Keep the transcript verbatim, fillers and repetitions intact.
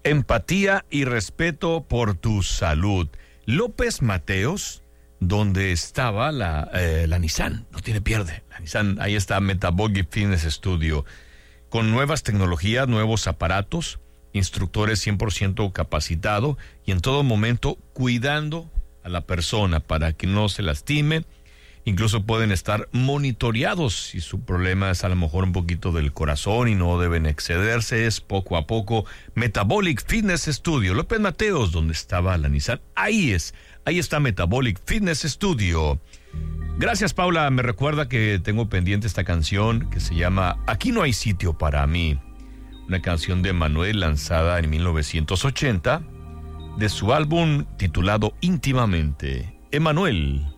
empatía y respeto por tu salud. López Mateos, donde estaba la, eh, la Nissan, no tiene pierde. La Nissan, ahí está Metabolic Fitness Studio, con nuevas tecnologías, nuevos aparatos, instructores cien por ciento capacitados y en todo momento cuidando a la persona para que no se lastime. Incluso pueden estar monitoreados si su problema es a lo mejor un poquito del corazón y no deben excederse. Es poco a poco. Metabolic Fitness Studio, López Mateos, donde estaba la Nissan. Ahí es, ahí está Metabolic Fitness Studio. Gracias, Paula. Me recuerda que tengo pendiente esta canción que se llama Aquí no hay sitio para mí. Una canción de Manuel lanzada en mil novecientos ochenta de su álbum titulado Íntimamente. Emanuel.